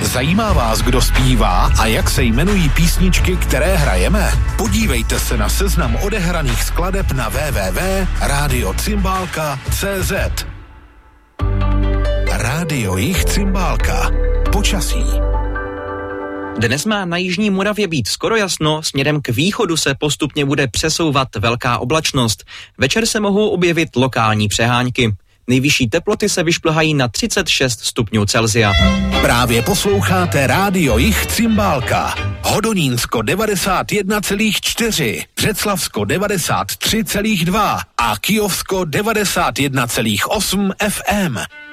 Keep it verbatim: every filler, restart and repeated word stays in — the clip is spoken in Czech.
Zajímá vás, kdo zpívá a jak se jmenují písničky, které hrajeme? Podívejte se na seznam odehraných skladeb na w w w tečka radio cymbálka tečka c z. Rádio Jih Cymbálka. Počasí. Dnes má na jižní Moravě být skoro jasno, směrem k východu se postupně bude přesouvat velká oblačnost. Večer se mohou objevit lokální přehánky. Nejvyšší teploty se vyšplhají na třicet šest stupňů Celsia. Právě posloucháte Rádio Jih Cymbálka. Hodonínsko devadesát jedna celá čtyři, Břeclavsko devadesát tři celá dva a Kyjovsko devadesát jedna celá osm F M.